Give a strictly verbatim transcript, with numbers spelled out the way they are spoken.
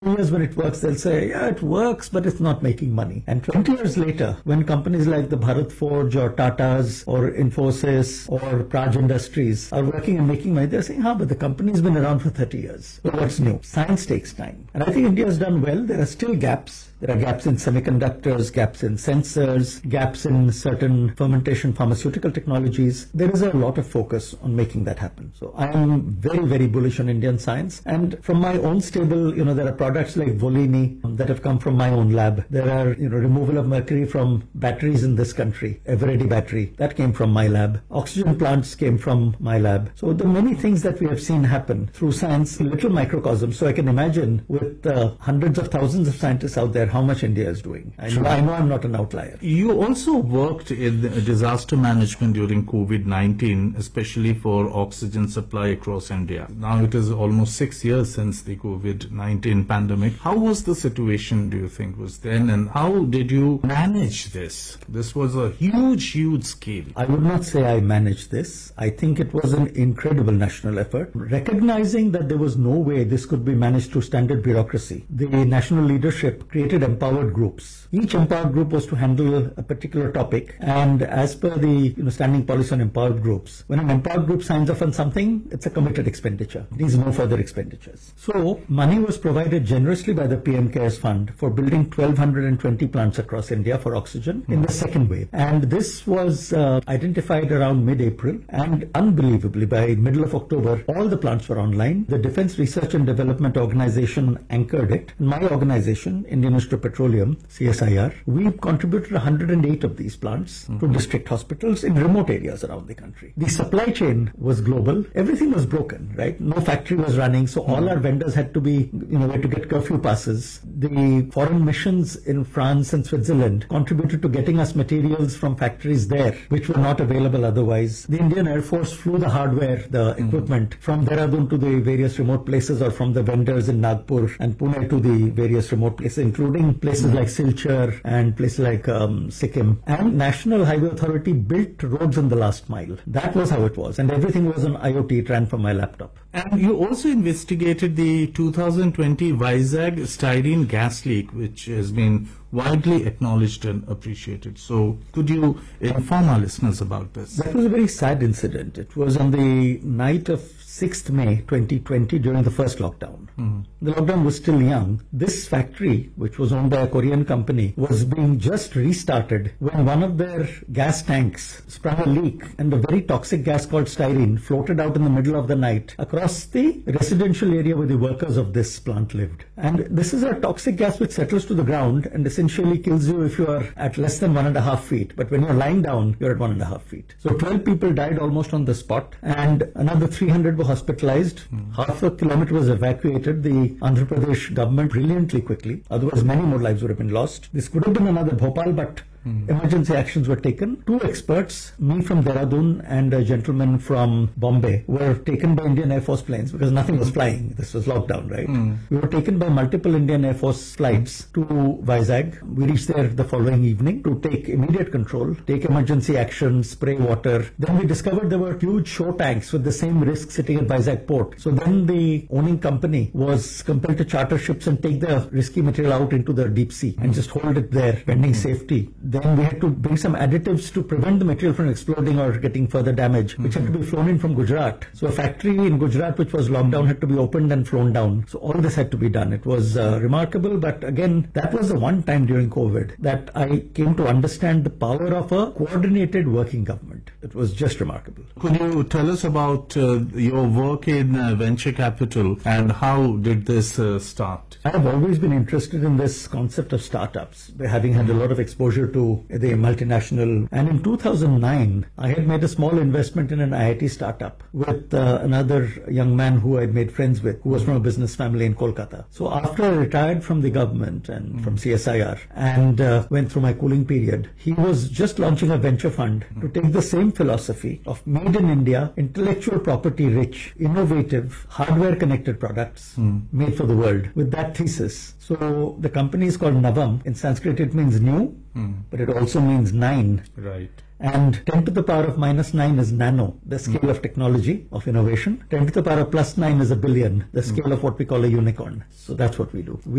years when it works, they'll say, yeah, it works, but it's not making money. And twenty years later, when companies like the Bharat Forge or Tata's or Infosys or Praj Industries are working and making money, they're saying, huh, but the company's been around for thirty years. So what's new? Science takes time. And I think India has done well. There are still gaps. There are gaps in semiconductors, gaps in sensors, gaps in certain fermentation pharmaceutical technologies. There is a lot of focus on making that happen. So I am very, very bullish on Indian science. And from my own stable, you know, there are products like Volini that have come from my own lab. There are, you know, removal of mercury from batteries in this country. Eveready battery, that came from my lab. Oxygen plants came from my lab. So there are many things that we have seen happen through science, little microcosms. So I can imagine with uh, hundreds of thousands of scientists out there, how much India is doing. I, sure. I know I'm not an outlier. You also worked in disaster management during COVID nineteen, especially for oxygen supply across India. Now it is almost six years since the COVID nineteen pandemic. How was the situation, do you think, was then, and how did you manage this? This was a huge, huge scale. I would not say I managed this. I think it was an incredible national effort. Recognizing that there was no way this could be managed through standard bureaucracy, the national leadership created empowered groups. Each empowered group was to handle a particular topic, and as per the you know, standing policy on empowered groups, when an empowered group signs off on something, it's a committed expenditure. It needs no further expenditures. So money was provided generously by the P M CARES Fund for building twelve twenty plants across India for oxygen in the second wave. And this was uh, identified around mid-April, and unbelievably by middle of October, all the plants were online. The Defence Research and Development Organization anchored it. My organization, Indian Institute of Petroleum, C S I R, we contributed one hundred eight of these plants mm-hmm. to district hospitals in remote areas around the country. The supply chain was global. Everything was broken, right? No factory was running, so mm-hmm. all our vendors had to be, you know, had to get curfew passes. The foreign missions in France and Switzerland contributed to getting us materials from factories there, which were not available otherwise. The Indian Air Force flew the hardware, the mm-hmm. equipment, from Dehradun to the various remote places, or from the vendors in Nagpur and Pune to the various remote places, including places mm-hmm. like Silchar and places like um, Sikkim. And National Highway Authority built roads in the last mile. That was how it was. And everything was on IoT. It ran from my laptop. And you also investigated the two thousand twenty Vizag styrene gas leak, which has been widely acknowledged and appreciated. So could you inform our listeners about this? That was a very sad incident. It was on the night of sixth May twenty twenty, during the first lockdown. Mm-hmm. The lockdown was still young. This factory, which was owned by a Korean company, was being just restarted when one of their gas tanks sprung a leak, and a very toxic gas called styrene floated out in the middle of the night across the residential area where the workers of this plant lived. And this is a toxic gas which settles to the ground and essentially kills you if you are at less than one and a half feet. But when you're lying down, you're at one and a half feet. So twelve people died almost on the spot, and another three hundred were hospitalized. Mm. Half a kilometer was evacuated. The Andhra Pradesh government brilliantly quickly. Otherwise, many more lives would have been lost. This could have been another Bhopal, but Mm. emergency actions were taken. Two experts, me from Dehradun and a gentleman from Bombay, were taken by Indian Air Force planes because nothing was flying. This was lockdown, right? Mm. We were taken by multiple Indian Air Force flights to Vizag. We reached there the following evening to take immediate control, take emergency action, spray water. Then we discovered there were huge shore tanks with the same risk sitting at Vizag port. So then the owning company was compelled to charter ships and take the risky material out into the deep sea and just hold it there pending mm. safety. Then we had to bring some additives to prevent the material from exploding or getting further damage, which mm-hmm. had to be flown in from Gujarat. So a factory in Gujarat which was locked down had to be opened and flown down. So all this had to be done. It was uh, remarkable, but again, that was the one time during COVID that I came to understand the power of a coordinated working government. It was just remarkable. Could you tell us about uh, your work in uh, venture capital and how did this uh, start? I have always been interested in this concept of startups, having had a lot of exposure to the multinational. And in two thousand nine, I had made a small investment in an I I T startup with uh, another young man who I had made friends with, who was from a business family in Kolkata. So after I retired from the government and mm. from C S I R and uh, went through my cooling period, he was just launching a venture fund mm. to take the same philosophy of made in India, intellectual property rich, innovative, hardware connected products mm. made for the world with that thesis. So the company is called Navam. In Sanskrit it means new, mm. but it also means nine. Right. And ten to the power of minus nine is nano, the scale mm. of technology, of innovation. ten to the power of plus nine is a billion, the scale mm. of what we call a unicorn. So that's what we do. We